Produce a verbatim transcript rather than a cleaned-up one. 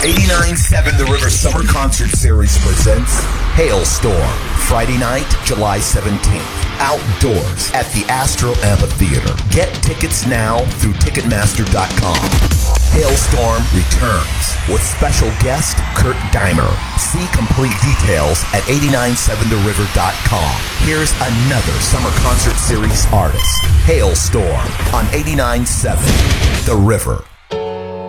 eighty-nine point seven The River Summer Concert Series presents Hailstorm, Friday night, July seventeenth. Outdoors at the Astro Amphitheater. Get tickets now through Ticketmaster dot com. Hailstorm returns with special guest Kurt Dimer. See complete details at eighty-nine seven the river dot com. Here's another Summer Concert Series artist. Hailstorm on eighty-nine point seven The River.